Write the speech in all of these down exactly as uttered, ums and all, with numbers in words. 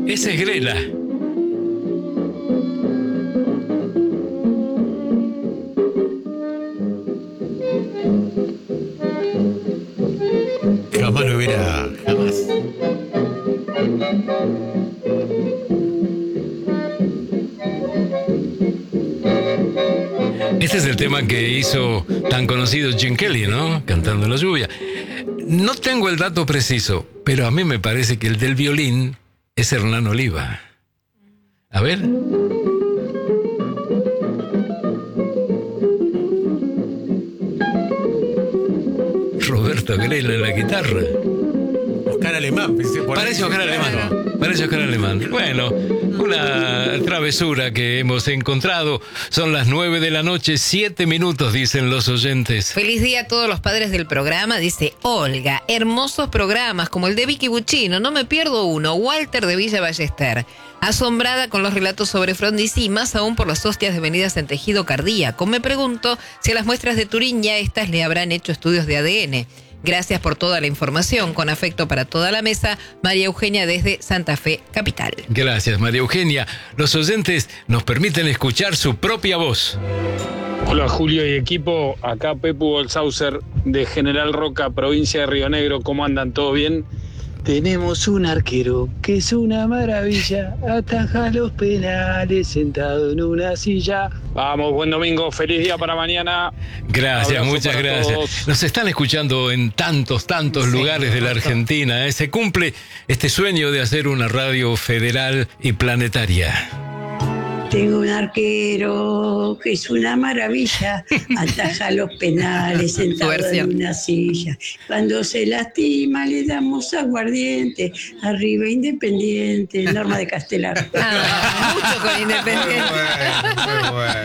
Ese es Grela. Jamás lo hubiera, jamás. Este es el tema que hizo tan conocido Gene Kelly, ¿no? Cantando en la lluvia. No tengo el dato preciso, pero a mí me parece que el del violín es Hernán Oliva. A ver. Roberto Grela en la guitarra. Oscar Alemán. Por Parece ahí. Oscar Alemán. Parece Oscar Alemán. Bueno, una travesura que hemos encontrado. Son las nueve de la noche, siete minutos, dicen los oyentes. Feliz día a todos los padres del programa, dice Olga. Hermosos programas como el de Vicky Buccino, no me pierdo uno. Walter de Villa Ballester. Asombrada con los relatos sobre Frondizi, más aún por las hostias devenidas en tejido cardíaco. Me pregunto si a las muestras de Turín ya estas le habrán hecho estudios de A D N. Gracias por toda la información. Con afecto para toda la mesa, María Eugenia desde Santa Fe, capital. Gracias, María Eugenia. Los oyentes nos permiten escuchar su propia voz. Hola Julio y equipo, acá Pepu Bolsaucer de General Roca, provincia de Río Negro. ¿Cómo andan? ¿Todo bien? Tenemos un arquero que es una maravilla, ataja los penales sentado en una silla. Vamos, buen domingo, feliz día para mañana. Gracias, Abrazo muchas para gracias. todos. Nos están escuchando en tantos, tantos Sí, lugares de la Argentina. ¿eh? Se cumple este sueño de hacer una radio federal y planetaria. Tengo un arquero que es una maravilla, ataja los penales sentado en una silla. Cuando se lastima le damos aguardiente, arriba Independiente, Norma de Castelar. Ah, mucho con Independiente. Muy bueno, muy bueno.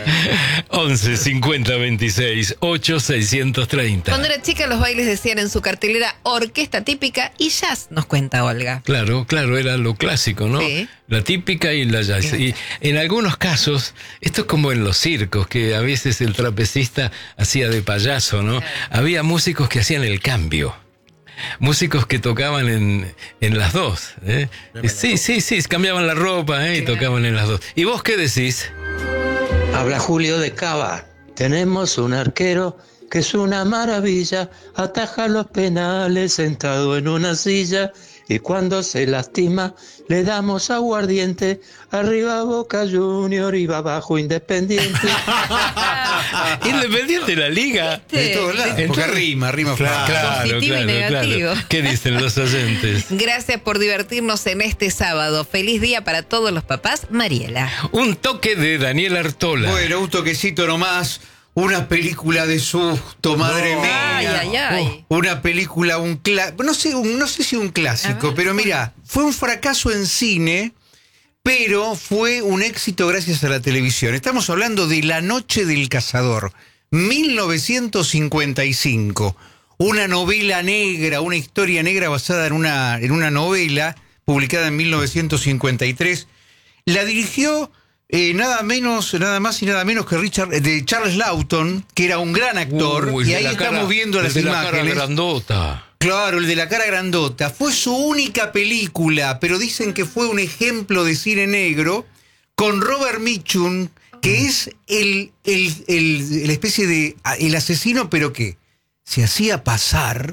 once cincuenta veintiséis ocho seiscientos treinta. Cuando era chica los bailes decían en su cartelera orquesta típica y jazz, nos cuenta Olga. Claro, claro, era lo clásico, ¿no? Sí. La típica y la jazz. Y en algunos casos, esto es como en los circos, que a veces el trapecista hacía de payaso, ¿no? Había músicos que hacían el cambio. Músicos que tocaban en, en las dos. ¿eh? Sí, sí, sí, cambiaban la ropa ¿eh? y tocaban en las dos. ¿Y vos qué decís? Habla Julio de Cava. Tenemos un arquero que es una maravilla, ataja los penales sentado en una silla y cuando se lastima le damos aguardiente, arriba Boca Junior y abajo Independiente. Independiente la liga. Sí. De todos lados. En Porque todo- rima, rima Claro, fácil. claro, Positivo y claro, negativo. claro. ¿Qué dicen los oyentes? Gracias por divertirnos en este sábado. Feliz día para todos los papás, Mariela. Un toque de Daniel Artola. Bueno, un toquecito nomás. Una película de susto, madre No. mía. Ay, ay, ay. Una película, un clásico. No sé, un- no sé si un clásico, A ver, pero mira, fue un fracaso en cine, pero fue un éxito gracias a la televisión. Estamos hablando de La Noche del Cazador, mil novecientos cincuenta y cinco. Una novela negra, una historia negra basada en una, en una novela publicada en mil novecientos cincuenta y tres. La dirigió eh, nada menos, nada más y nada menos que Richard, de Charles Lawton, que era un gran actor. Uy, el y de ahí la estamos cara- viendo el las de la cara imágenes. grandota. Claro, el de la cara grandota. Fue su única película, pero dicen que fue un ejemplo de cine negro con Robert Mitchum, que es el, el, el, el especie de el asesino, pero que se hacía pasar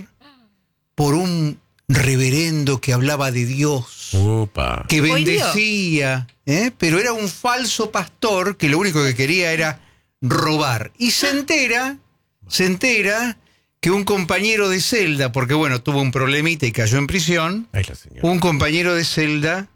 por un reverendo que hablaba de Dios, Opa. que Hoy bendecía, ¿eh? Pero era un falso pastor que lo único que quería era robar. Y se entera, se entera que un compañero de celda, porque bueno, tuvo un problemita y cayó en prisión, Ay, la señora. un compañero de celda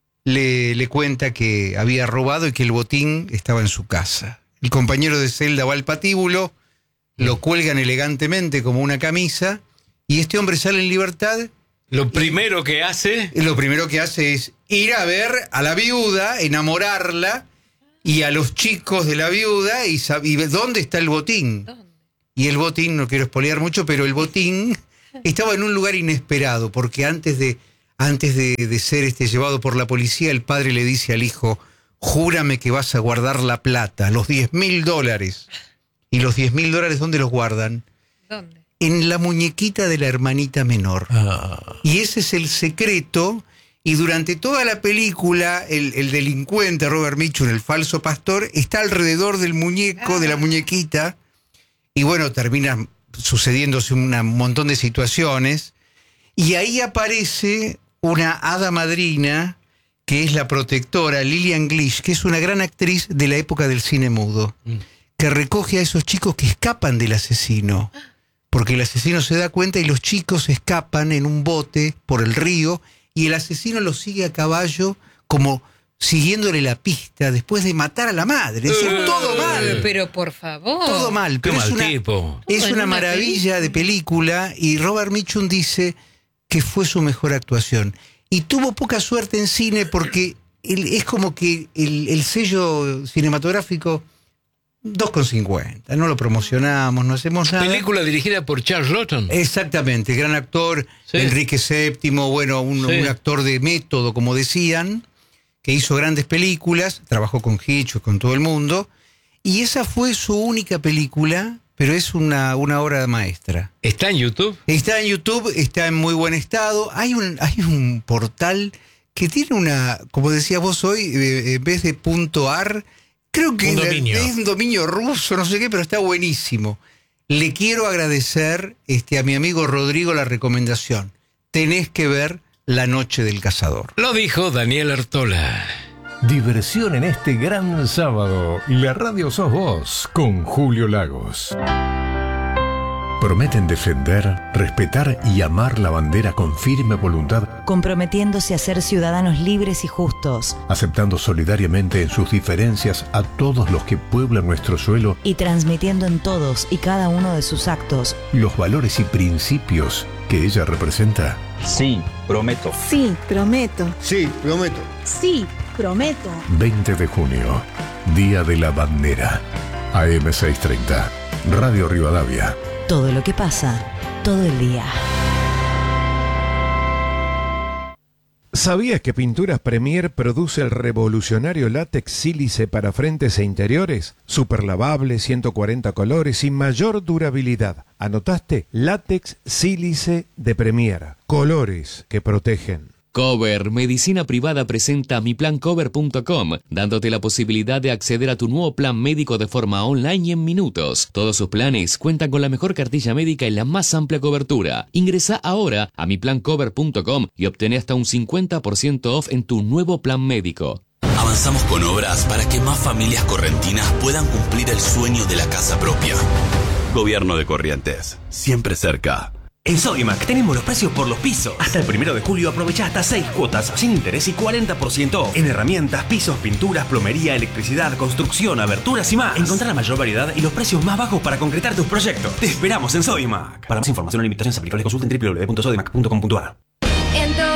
le, le cuenta que había robado y que el botín estaba en su casa. El compañero de celda va al patíbulo, lo cuelgan elegantemente como una camisa, y este hombre sale en libertad. Lo primero que hace... Lo primero que hace es ir a ver a la viuda, enamorarla, y a los chicos de la viuda, y, sab- y ver dónde está el botín. Y el botín, no quiero espolear mucho, pero el botín estaba en un lugar inesperado, porque antes de, antes de, de ser este, llevado por la policía, el padre le dice al hijo: júrame que vas a guardar la plata, los diez mil dólares. ¿Y los diez mil dólares dónde los guardan? ¿Dónde? En la muñequita de la hermanita menor. Ah. Y ese es el secreto, Y durante toda la película, el, el delincuente Robert Mitchum, el falso pastor, está alrededor del muñeco, de la muñequita, y bueno, termina sucediéndose un montón de situaciones, y ahí aparece una hada madrina, que es la protectora, Lillian Gish, que es una gran actriz de la época del cine mudo, mm. que recoge a esos chicos que escapan del asesino, porque el asesino se da cuenta y los chicos escapan en un bote por el río, y el asesino los sigue a caballo como siguiéndole la pista después de matar a la madre. Es decir, uh, todo mal. Pero por favor. Todo mal. Pero Qué es mal una, tipo. es una, una maravilla de película, y Robert Mitchum dice que fue su mejor actuación. Y tuvo poca suerte en cine porque el, es como que el, el sello cinematográfico dos con cincuenta, no lo promocionamos, no hacemos nada. Película dirigida por Charles Lawton. Exactamente, gran actor, sí. Enrique séptimo, bueno, un, sí. un actor de método, como decían, que hizo grandes películas, trabajó con Hitchcock, con todo el mundo, y esa fue su única película, pero es una, una obra maestra. ¿Está en YouTube? Está en YouTube, está en muy buen estado. Hay un, hay un portal que tiene una, como decías vos hoy, eh, en vez de punto .ar, creo que un dominio. es un dominio ruso, no sé qué, pero está buenísimo. Le quiero agradecer este, a mi amigo Rodrigo la recomendación. Tenés que ver La Noche del Cazador. Lo dijo Daniel Artola. Diversión en este gran sábado. La radio sos vos, con Julio Lagos. Prometen defender, respetar y amar la bandera con firme voluntad, comprometiéndose a ser ciudadanos libres y justos, aceptando solidariamente en sus diferencias a todos los que pueblan nuestro suelo y transmitiendo en todos y cada uno de sus actos los valores y principios que ella representa. Sí, prometo. Sí, prometo. Sí, prometo. Sí, prometo. veinte de junio, Día de la Bandera. A eme seiscientos treinta, Radio Rivadavia. Todo lo que pasa, todo el día. ¿Sabías que Pinturas Premier produce el revolucionario látex sílice para frentes e interiores? Superlavable, ciento cuarenta colores y mayor durabilidad. ¿Anotaste? Látex sílice de Premier. Colores que protegen. Cover, medicina privada, presenta mi plan cover punto com, dándote la posibilidad de acceder a tu nuevo plan médico de forma online y en minutos. Todos sus planes cuentan con la mejor cartilla médica y la más amplia cobertura. Ingresa ahora a mi plan cover punto com y obtén hasta un cincuenta por ciento off en tu nuevo plan médico. Avanzamos con obras para que más familias correntinas puedan cumplir el sueño de la casa propia. Gobierno de Corrientes, siempre cerca. En Sodimac tenemos los precios por los pisos. Hasta el primero de julio aprovecha hasta seis cuotas sin interés y cuarenta por ciento en herramientas, pisos, pinturas, plomería, electricidad, construcción, aberturas y más. Encontrá la mayor variedad y los precios más bajos para concretar tus proyectos. Te esperamos en Sodimac. Para más información o limitaciones aplicables consulta en doble u doble u doble u punto sodimac punto com punto a r.